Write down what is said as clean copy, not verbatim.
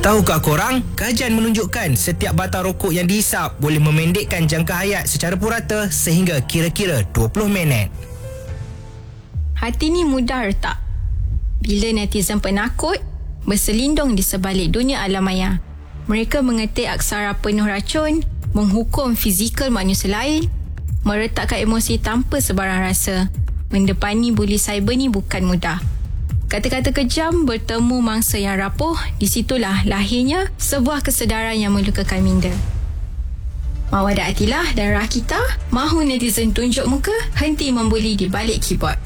Tahukah korang, kajian menunjukkan setiap batang rokok yang dihisap boleh memendekkan jangka hayat secara purata sehingga kira-kira 20 minit. Hati ni mudah retak bila netizen penakut berselindung di sebalik dunia alam maya. Mereka mengetik aksara penuh racun, menghukum fizikal manusia lain, meretakkan emosi tanpa sebarang rasa. Mendepani buli cyber ni bukan mudah. Kata-kata kejam bertemu mangsa yang rapuh, di situlah lahirnya sebuah kesedaran yang melukakan minda. Mawadah Atilah dan Rakita mahu netizen tunjuk muka, henti membuli di balik keyboard.